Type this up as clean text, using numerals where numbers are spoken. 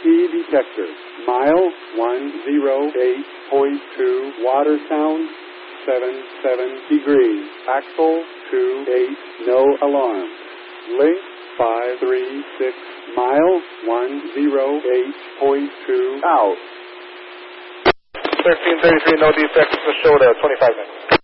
detector. Mile 108.2, water sound 77 degrees. Axle 28, no alarm. Link 536, mile 108.2, out. 1333, no defects, Minnesota, 25 minutes.